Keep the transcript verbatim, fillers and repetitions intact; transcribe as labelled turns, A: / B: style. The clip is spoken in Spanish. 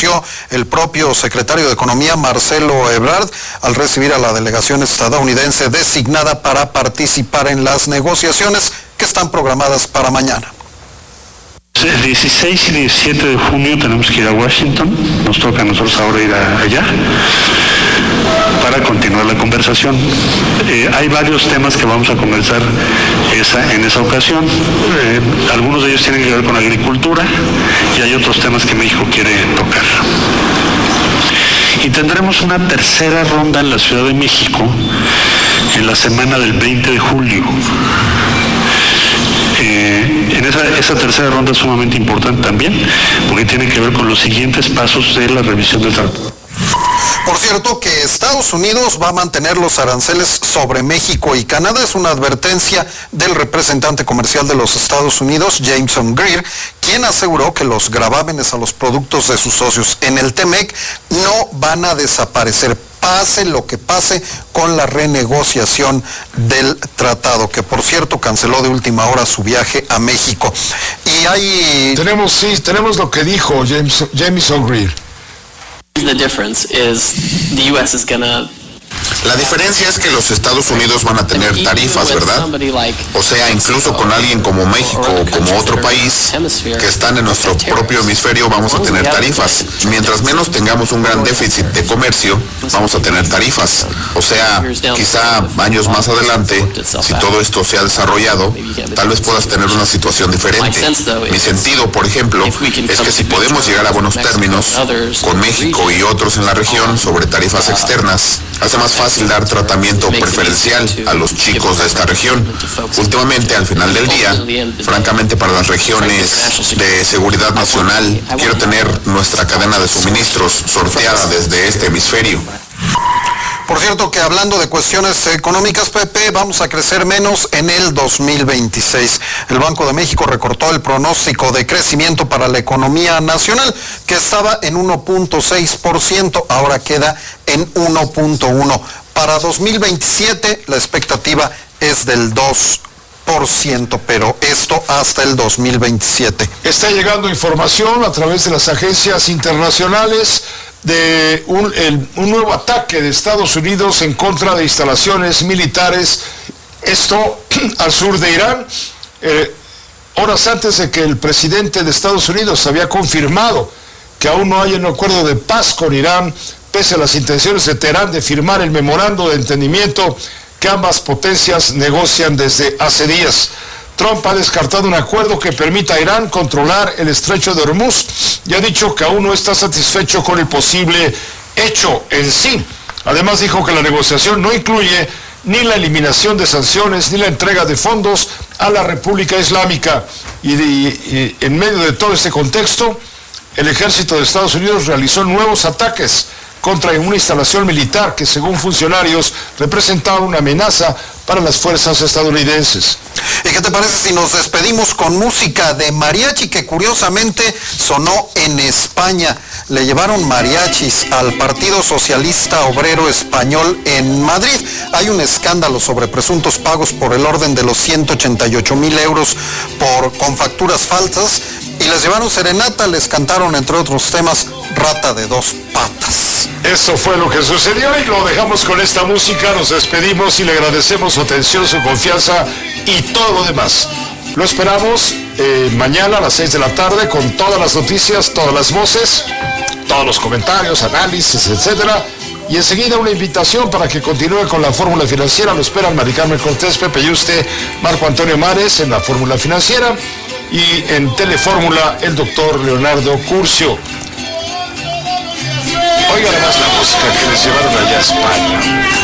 A: anunció el propio secretario de Economía, Marcelo Ebrard, al recibir a la delegación estadounidense designada para participar en las negociaciones que están programadas para mañana.
B: El dieciséis y diecisiete de junio tenemos que ir a Washington, nos toca a nosotros ahora ir a, allá para continuar la conversación. Eh, hay varios temas que vamos a conversar esa, en esa ocasión. Eh, algunos de ellos tienen que ver con agricultura y hay otros temas que México quiere tocar. Y tendremos una tercera ronda en la Ciudad de México en la semana del veinte de julio. Eh, en esa, esa tercera ronda es sumamente importante también, porque tiene que ver con los siguientes pasos de la revisión del tratado.
A: Por cierto, que Estados Unidos va a mantener los aranceles sobre México y Canadá. Es una advertencia del representante comercial de los Estados Unidos, Jameson Greer, quien aseguró que los gravámenes a los productos de sus socios en el T-MEC no van a desaparecer, pase lo que pase con la renegociación del tratado, que por cierto canceló de última hora su viaje a México. Y hay...
C: Tenemos, sí, tenemos lo que dijo James, Jameson Greer.
D: The difference is the U S is gonna
E: La diferencia es que los Estados Unidos van a tener tarifas, ¿verdad? O sea, incluso con alguien como México o como otro país que están en nuestro propio hemisferio, vamos a tener tarifas. Mientras menos tengamos un gran déficit de comercio, vamos a tener tarifas. O sea, quizá años más adelante, si todo esto se ha desarrollado, tal vez puedas tener una situación diferente. Mi sentido, por ejemplo, es que si podemos llegar a buenos términos con México y otros en la región sobre tarifas externas, hace más fácil dar tratamiento preferencial a los chicos de esta región. Últimamente, al final del día, francamente para las regiones de seguridad nacional, quiero tener nuestra cadena de suministros sorteada desde este hemisferio.
A: Por cierto que hablando de cuestiones económicas, Pepe, vamos a crecer menos en el dos mil veintiséis. El Banco de México recortó el pronóstico de crecimiento para la economía nacional, que estaba en uno punto seis por ciento, ahora queda en uno punto uno por ciento. Para dos mil veintisiete la expectativa es del dos por ciento, pero esto hasta el dos mil veintisiete.
C: Está llegando información a través de las agencias internacionales de un, el, un nuevo ataque de Estados Unidos en contra de instalaciones militares, esto al sur de Irán, eh, horas antes de que el presidente de Estados Unidos había confirmado que aún no hay un acuerdo de paz con Irán, pese a las intenciones de Teherán de firmar el memorando de entendimiento que ambas potencias negocian desde hace días. Trump ha descartado un acuerdo que permita a Irán controlar el estrecho de Hormuz y ha dicho que aún no está satisfecho con el posible hecho en sí. Además dijo que la negociación no incluye ni la eliminación de sanciones ni la entrega de fondos a la República Islámica. Y, de, y en medio de todo este contexto, el ejército de Estados Unidos realizó nuevos ataques contra una instalación militar que, según funcionarios, representaba una amenaza para las fuerzas estadounidenses.
A: ¿Y qué te parece si nos despedimos con música de mariachi, que curiosamente sonó en España? Le llevaron mariachis al Partido Socialista Obrero Español en Madrid. Hay un escándalo sobre presuntos pagos por el orden de los ciento ochenta y ocho mil euros por, con facturas falsas, y les llevaron serenata, les cantaron, entre otros temas, Rata de dos patas.
C: Eso fue lo que sucedió y lo dejamos con esta música. Nos despedimos y le agradecemos su atención, su confianza y todo lo demás. Lo esperamos eh, mañana a las seis de la tarde con todas las noticias, todas las voces, todos los comentarios, análisis, etcétera. Y enseguida una invitación para que continúe con la Fórmula Financiera. Lo esperan Mari Carmen Cortés, Pepe Yuste, Marco Antonio Mares en la Fórmula Financiera y en Telefórmula el doctor Leonardo Curcio. Oigan además la música que les llevaron allá a España.